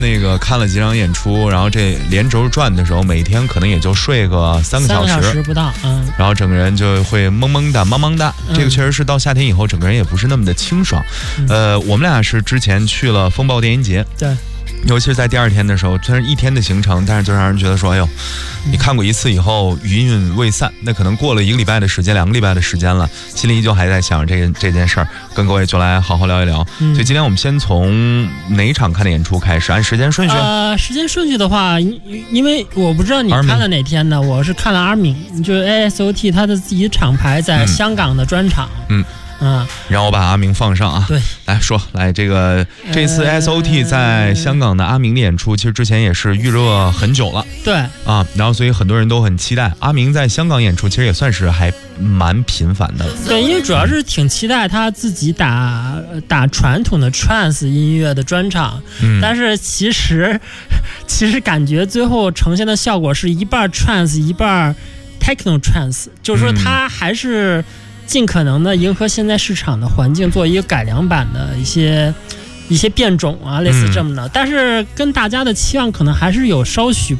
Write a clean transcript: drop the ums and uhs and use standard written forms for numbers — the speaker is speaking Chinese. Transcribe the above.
那个看了几场演出，然后这连轴转的时候，每天可能也就睡个3个小时， 3个小时不到， 然后整个人就会懵懵的、茫茫的。这个确实是到夏天以后，整个人也不是那么的清爽。我们俩是之前去了风暴电音节， 对。 尤其是在第2天的时候，虽然1天的行程，但是就让人觉得说，哎呦，你看过一次以后余韵未散，那可能过了1个礼拜的时间、2个礼拜的时间了，心里依旧还在想这件事儿，跟各位就来好好聊一聊。所以今天我们先从哪一场看的演出开始，按时间顺序。 时间顺序的话，因为我不知道你看了哪天的，我是看了阿敏，就是 ASOT 他的自己厂牌在香港的专场。 让我把阿明放上啊！ 对， 来这次 SOT 在香港的阿明的演出，其实之前也是预热很久了。 对啊，然后所以很多人都很期待阿明在香港演出，其实也算是还蛮频繁的。 对，因为主要是挺期待他自己打传统的 trance 音乐的专场，但是其实感觉最后呈现的效果是一半 trance 一半 techno trance， 就是说他还是尽可能的迎合现在市场的环境，做一个改良版的一些变种啊，类似这么的。但是跟大家的期望可能还是有稍许